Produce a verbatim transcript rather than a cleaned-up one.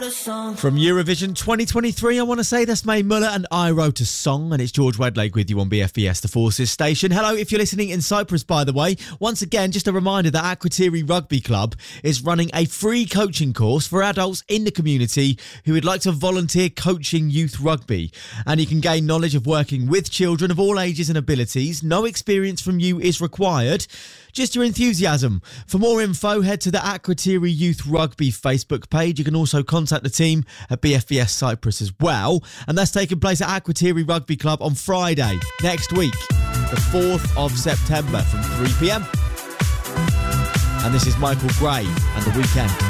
a song. From Eurovision twenty twenty-three, I want to say that's Mae Muller and I Wrote a Song, and it's George Wedlake with you on B F B S, the Forces station. Hello, if you're listening in Cyprus, by the way. Once again, just a reminder that Akrotiri Rugby Club is running a free coaching course for adults in the community who would like to volunteer coaching youth rugby. And you can gain knowledge of working with children of all ages and abilities. No experience from you is required, just your enthusiasm. For more info, head to the Akrotiri Youth Rugby Facebook page. You can also contact the team at B F B S Cyprus as well. And that's taking place at Akrotiri Rugby Club on Friday next week, the fourth of September from three p m. And this is Michael Gray and The Weekend.